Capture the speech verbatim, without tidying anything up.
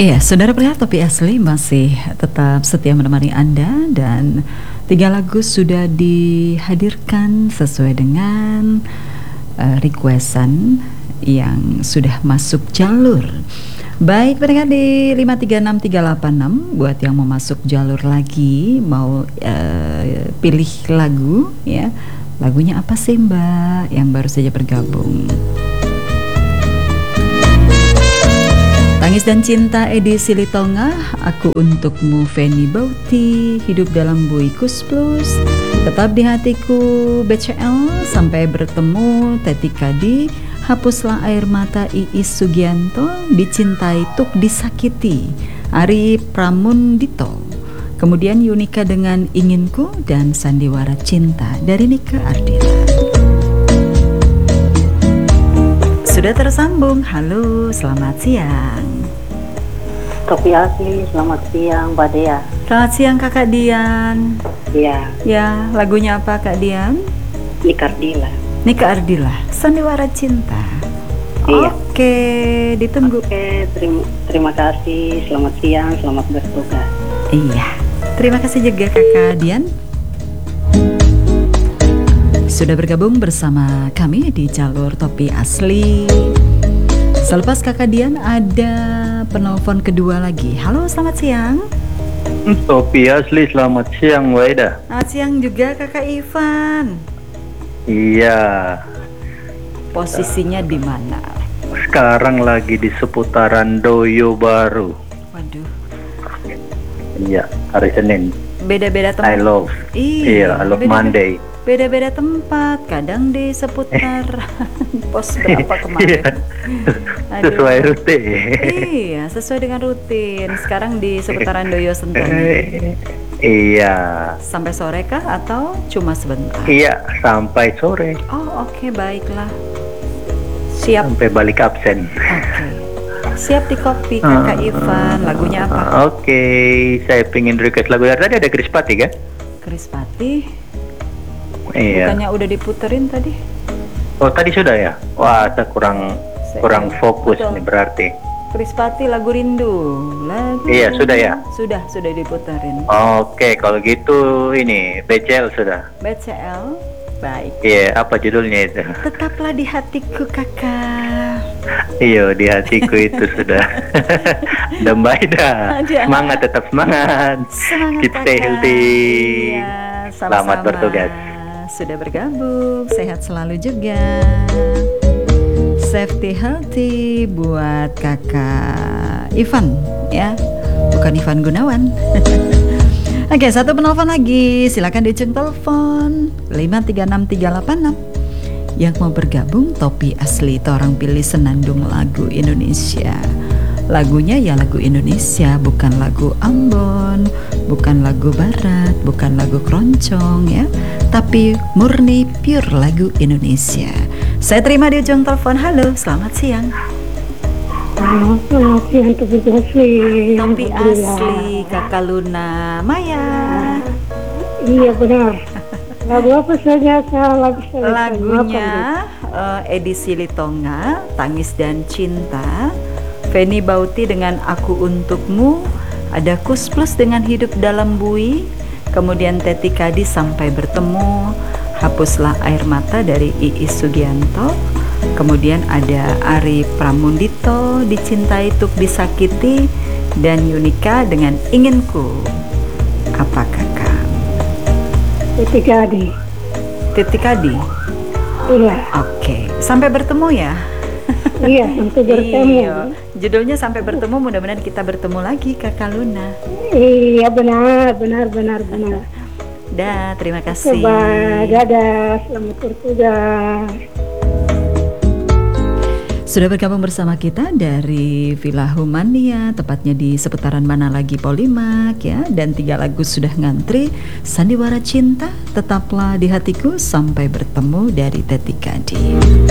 Iya, saudara pendengar Topi Asli masih tetap setia menemani Anda, dan tiga lagu sudah dihadirkan sesuai dengan uh, requestan yang sudah masuk jalur. Baik pendengar di lima tiga enam tiga delapan enam, buat yang mau masuk jalur lagi, mau uh, pilih lagu ya. Lagunya apa sih Mbak yang baru saja bergabung? Tangis dan Cinta edisi Litonga, Aku Untukmu Feni Bauti, Hidup Dalam Buikus Plus, Tetap di Hatiku B C L, Sampai Bertemu Teti Kadi, Hapuslah Air Mata Iis Sugianto, Dicintai Tuk Disakiti Ari Pramundito, kemudian Yunika dengan Inginku, dan Sandiwara Cinta dari Nika Ardila. Sudah tersambung. Halo, selamat siang. Topi Asli, selamat siang Mbak Dea. Selamat siang Kakak Dian. Iya. Ya, lagunya apa Kak Dian? Nika Ardila. Nika Ardila, Sandiwara Cinta. Iya. Oke, ditunggu. Oke, terima, terima kasih. Selamat siang, selamat bertugas. Iya, terima kasih juga Kakak Dian sudah bergabung bersama kami di jalur Topi Asli. Selepas Kakak Dian ada penelpon kedua lagi. Halo, selamat siang. Topi Asli, selamat siang Waida. Selamat siang juga Kakak Ivan. Iya. Posisinya di mana? Sekarang lagi di seputaran Doyo Baru. Waduh. Iya, hari Senin. Beda-beda tempat. I love. Iya, I love beda-beda. Monday. Beda-beda tempat, kadang di seputar pos berapa kemarin. Aduh. Sesuai rute. Iya, sesuai dengan rutin. Sekarang di seputaran Doyo Sentul. Iya. Sampai sore kah atau cuma sebentar? Iya, sampai sore. Oh, oke, okay, baiklah. Siap. Sampai balik absen. Oke. Okay. Siap di kopi Kakak uh, Ivan. Lagunya apa? Oke, okay. Saya pengen request lagu dari tadi, ada Krispati kan? Krispati. Iya. Bukannya udah diputerin tadi? Oh, tadi sudah ya? Wah, saya kurang saya kurang fokus betul. Nih berarti. Krispati, Lagu Rindu. Lagu Iya, sudah ya? Sudah, sudah diputerin. Oke, kalau gitu ini B C L sudah. B C L, baik. Iya, apa judulnya itu? Tetaplah di Hatiku Kakak. Iya, di hatiku itu sudah. Dan Baida, semangat, tetap semangat. Semangat Keep stay healthy. Iya, selamat bertugas. Sudah bergabung, sehat selalu juga. Safety healthy buat Kakak Ivan ya, bukan Ivan Gunawan. Oke, satu penelpon lagi, silakan diujung telepon lima tiga enam tiga delapan enam. Yang mau bergabung Topi Asli, torang pilih senandung lagu Indonesia. Lagunya ya lagu Indonesia, bukan lagu Ambon, bukan lagu Barat, bukan lagu keroncong ya, tapi murni pure lagu Indonesia. Saya terima di ujung telepon. Halo, selamat siang. Selamat siang Topi Asli. Topi Asli, Kakak Luna Maya. Iya benar. Lagu apa saja lagu Lagunya uh, edisi Litonga, Tangis dan Cinta, Feni Bauti dengan Aku Untukmu, ada Kus Plus dengan Hidup Dalam Bui, kemudian Teti Kadi Sampai Bertemu, Hapuslah Air Mata dari Iis Sugianto, kemudian ada Ari Pramundito, Dicintai Tuk Disakiti, dan Yunika dengan Inginku. Apa Kakak? Teti Kadi. Teti Kadi? Iya. Oke, Sampai Bertemu ya? Iya, sampai bertemu. Iya. Judulnya Sampai Bertemu, mudah-mudahan kita bertemu lagi Kakak Luna. Iya benar, benar, benar, benar. Dah, terima kasih. Coba, dadah, selamat bertugas. Sudah bergabung bersama kita dari Villa Humania, tepatnya di seputaran mana lagi Polimak ya, dan tiga lagu sudah ngantri. Sandiwara Cinta, Tetaplah di Hatiku, Sampai Bertemu dari Teti Kadi.